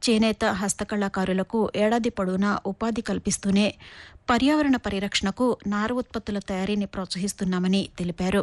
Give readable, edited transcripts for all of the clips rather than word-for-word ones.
చేనేత హస్తకళాకారులకు ఏడాది పొడవునా ఉపాధి కల్పిస్తూనే పర్యావరణ పరిరక్షణకు నార ఉత్పత్తుల తయారీని ప్రోత్సహిస్తున్నామని తెలిపారు.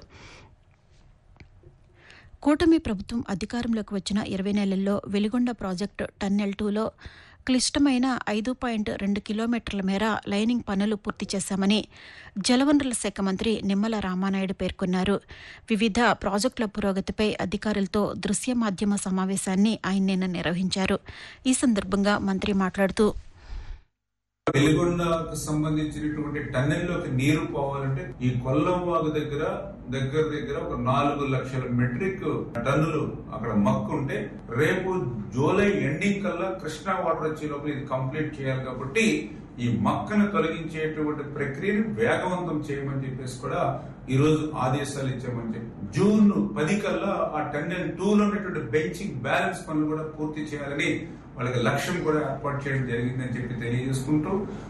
కూటమి ప్రభుత్వం అధికారంలోకి వచ్చిన 20 నెలల్లో వెలిగొండ ప్రాజెక్టు టన్నెల్ 2లో క్లిష్టమైన 5.2 కిలోమీటర్ల మేర లైనింగ్ పనులు పూర్తి చేశామని జలవనరుల శాఖ మంత్రి నిమ్మల రామానాయుడు పేర్కొన్నారు. వివిధ ప్రాజెక్టుల పురోగతిపై అధికారులతో దృశ్య మాధ్యమ సమావేశాన్ని ఆయన నిన్న నిర్వహించారు. ఈ సందర్భంగా మంత్రి మాట్లాడుతూ, వెలిగొండకు సంబంధించినటువంటి టన్నెల్లోకి నీరు పోవాలంటే ఈ కొల్లం వాగు దగ్గర ఒక 4 లక్షల మెట్రిక్ టన్నులు అక్కడ మక్కు ఉంటే రేపు జూలై ఎండింగ్ కల్లా కృష్ణా వాటర్ వచ్చే లోపల ఇది కంప్లీట్ చేయాలి. కాబట్టి ఈ మక్కను తొలగించేటువంటి ప్రక్రియను వేగవంతం చేయమని చెప్పేసి కూడా ఈ రోజు ఆదేశాలు ఇచ్చామని చెప్పి జూన్ 10 కల్లా ఆ టన్నెల్ 2లో ఉన్నటువంటి బెంచింగ్ బ్యాలెన్స్ పనులు కూడా పూర్తి చేయాలని వాళ్ళకి లక్ష్యం కూడా ఏర్పాటు చేయడం జరిగిందని చెప్పి తెలియజేసుకుంటూ,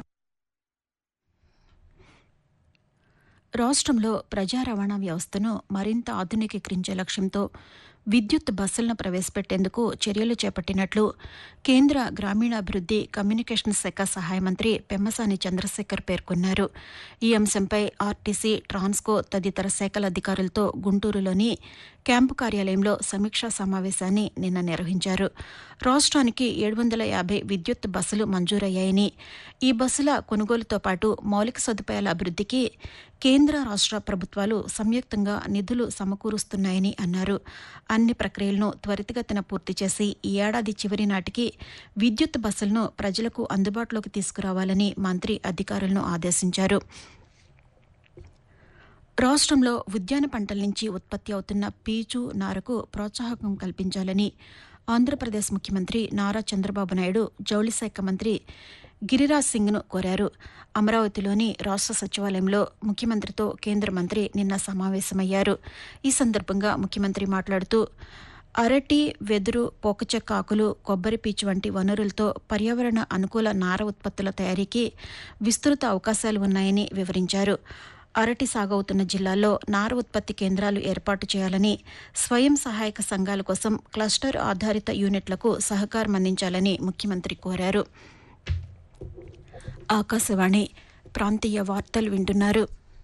రాష్ట్రంలో ప్రజా రవాణా వ్యవస్థను మరింత ఆధునికీకరించే లక్ష్యంతో విద్యుత్ బస్సులను ప్రవేశపెట్టేందుకు చర్యలు చేపట్టినట్లు కేంద్ర గ్రామీణాభివృద్ది కమ్యూనికేషన్ శాఖ సహాయ మంత్రి పెమ్మసాని చంద్రశేఖర్ పేర్కొన్నారు. ఈ అంశంపై ఆర్టీసీ, ట్రాన్స్కో తదితర శాఖల అధికారులతో గుంటూరులోని క్యాంపు కార్యాలయంలో సమీక్షా సమావేశాన్ని నిన్న నిర్వహించారు. రాష్ట్రానికి 750 విద్యుత్ బస్సులు మంజూరయ్యాయని, ఈ బస్సుల కొనుగోలుతో పాటు మౌలిక సదుపాయాల అభివృద్దికి కేంద్ర రాష్ట్ర ప్రభుత్వాలు సంయుక్తంగా నిధులు సమకూరుస్తున్నాయని అన్నారు. అన్ని ప్రక్రియలను త్వరితగతిన పూర్తి చేసి ఈ ఏడాది చివరి నాటికి విద్యుత్ బస్సులను ప్రజలకు అందుబాటులోకి తీసుకురావాలని మంత్రి అధికారులను ఆదేశించారు. రాష్ట్రంలో ఉద్యాన పంటల నుంచి ఉత్పత్తి అవుతున్న పీచు, నారకు ప్రోత్సాహకం కల్పించాలని ఆంధ్రప్రదేశ్ ముఖ్యమంత్రి నారా చంద్రబాబు నాయుడు జౌళి శాఖ మంత్రి గిరిరాజ్ సింగ్ను కోరారు. అమరావతిలోని రాష్ట్ర సచివాలయంలో ముఖ్యమంత్రితో కేంద్ర మంత్రి నిన్న సమావేశమయ్యారు. ఈ సందర్భంగా ముఖ్యమంత్రి మాట్లాడుతూ, అరటి, వెదురు, పోకచెక్క ఆకులు, కొబ్బరి పీచు వంటి వనరులతో పర్యావరణ అనుకూల నార ఉత్పత్తుల తయారీకి విస్తృత అవకాశాలు ఉన్నాయని వివరించారు. అరటి సాగవుతున్న జిల్లాల్లో నార ఉత్పత్తి కేంద్రాలు ఏర్పాటు చేయాలని, స్వయం సహాయక సంఘాల కోసం క్లస్టర్ ఆధారిత యూనిట్లకు సహకారం అందించాలని ముఖ్యమంత్రి కోరారు. ఆకాశవాణి ప్రాంతీయ వార్తలు వింటున్నారు.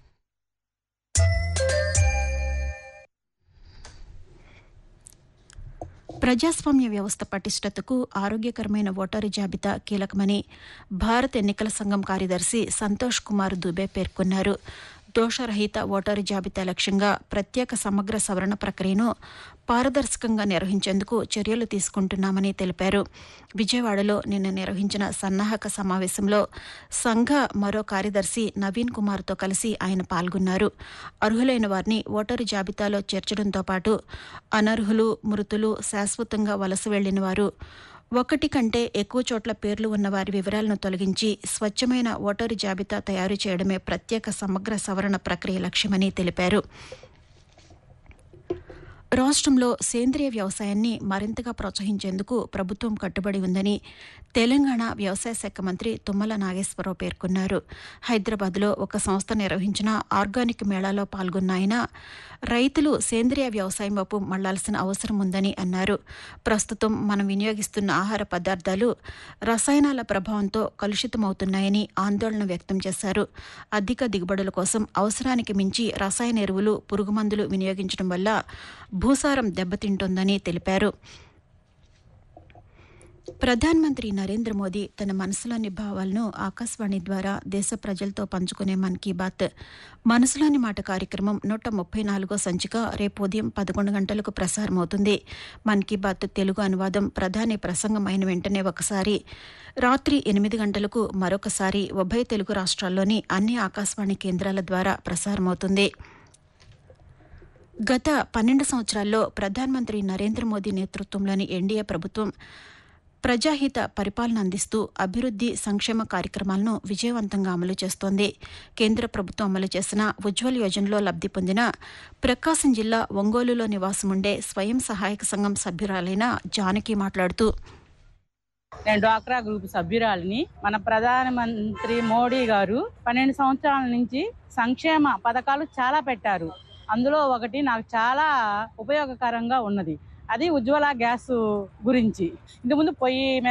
ప్రజాస్వామ్య వ్యవస్థ పటిష్టతకు ఆరోగ్యకరమైన ఓటరు జాబితా కీలకమని భారత ఎన్నికల సంఘం కార్యదర్శి సంతోష్ కుమార్ దుబే పేర్కొన్నారు. దోషరహిత ఓటరు జాబితా లక్ష్యంగా ప్రత్యేక సమగ్ర సవరణ ప్రక్రియను పారదర్శకంగా నిర్వహించేందుకు చర్యలు తీసుకుంటున్నామని తెలిపారు. విజయవాడలో నిన్న నిర్వహించిన సన్నాహక సమావేశంలో సంఘ మరో కార్యదర్శి నవీన్ కుమార్తో కలిసి ఆయన పాల్గొన్నారు. అర్హులైన వారిని ఓటరు జాబితాలో చేర్చడంతో పాటు అనర్హులు, మృతులు, శాశ్వతంగా వలస వెళ్లిన వారు, 1 కంటే ఎక్కువ చోట్ల పేర్లు ఉన్న వారి వివరాలను తొలగించి స్వచ్ఛమైన ఓటరు జాబితా తయారు చేయడమే ప్రత్యేక సమగ్ర సవరణ ప్రక్రియ లక్ష్యమని తెలిపారు. రాష్ట్రంలో సేంద్రియ వ్యవసాయాన్ని మరింతగా ప్రోత్సహించేందుకు ప్రభుత్వం కట్టుబడి ఉందని తెలంగాణ వ్యవసాయ శాఖ మంత్రి తుమ్మల నాగేశ్వరరావు పేర్కొన్నారు. హైదరాబాద్లో ఒక సంస్థ నిర్వహించిన ఆర్గానిక్ మేళాలో పాల్గొన్న ఆయన రైతులు సేంద్రియ వ్యవసాయం వైపు మళ్లాల్సిన అవసరం ఉందని అన్నారు. ప్రస్తుతం మనం వినియోగిస్తున్న ఆహార పదార్థాలు రసాయనాల ప్రభావంతో కలుషితమవుతున్నాయని ఆందోళన వ్యక్తం చేశారు. అధిక దిగుబడుల కోసం అవసరానికి మించి రసాయన ఎరువులు, పురుగుమందులు వినియోగించడం వల్ల భూసారం దెబ్బతింటోందని తెలిపారు. ప్రధానమంత్రి నరేంద్ర మోదీ తన మనసులోని భావాలను ఆకాశవాణి ద్వారా దేశ ప్రజలతో పంచుకునే మన్ కీ బాత్ మనసులోని మాట కార్యక్రమం 134వ సంచిక రేపు ఉదయం 11 గంటలకు ప్రసారమవుతుంది. మన్ కీ బాత్ తెలుగు అనువాదం ప్రధాని ప్రసంగం అయిన వెంటనే ఒకసారి, రాత్రి 8 గంటలకు మరొకసారి ఉభయ తెలుగు రాష్ట్రాల్లోని అన్ని ఆకాశవాణి కేంద్రాల ద్వారా ప్రసారమవుతుంది. గత 12 సంవత్సరాల్లో ప్రధానమంత్రి నరేంద్ర మోదీ నేతృత్వంలోని ఎన్డీఏ ప్రభుత్వం ప్రజాహిత పరిపాలన అందిస్తూ అభివృద్ది, సంక్షేమ కార్యక్రమాలను విజయవంతంగా అమలు చేస్తోంది. కేంద్ర ప్రభుత్వం అమలు చేసిన ఉజ్వల్ యోజనలో లబ్ది పొందిన ప్రకాశం జిల్లా ఒంగోలులో నివాసముండే స్వయం సహాయక సంఘం సభ్యురాలైన జానకి మాట్లాడుతూ, నేను డ్వాక్రా గ్రూప్ సభ్యురాలిని. మన ప్రధానమంత్రి మోడీ గారు 12 సంవత్సరాల నుంచి సంక్షేమ పథకాలు చాలా పెట్టారు. అందులో ఒకటి నాకు చాలా ఉపయోగకరంగా ఉన్నది. అది ఉజ్వల గ్యాస్ గురించి. ఇంతకుముందు పొయ్యి